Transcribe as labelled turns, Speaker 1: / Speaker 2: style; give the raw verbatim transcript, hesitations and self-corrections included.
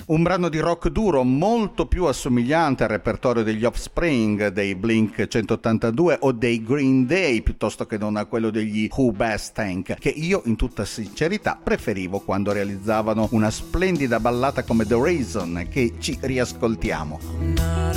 Speaker 1: Un brano di rock duro molto più assomigliante al repertorio degli Offspring, dei Blink centottantadue o dei Green Day, piuttosto che non a quello degli Who Bass Tank, che io in tutta sincerità preferivo quando realizzavano una splendida ballata come The Reason, che ci riascoltiamo.
Speaker 2: I'm not